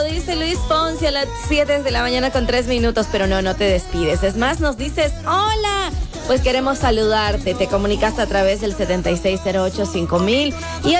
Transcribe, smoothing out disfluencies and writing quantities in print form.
Dice Luis Ponce a las 7 de la mañana con 3 minutos, pero no te despides. Es más, nos dices, hola, pues queremos saludarte. Te comunicaste a través del 76085000 y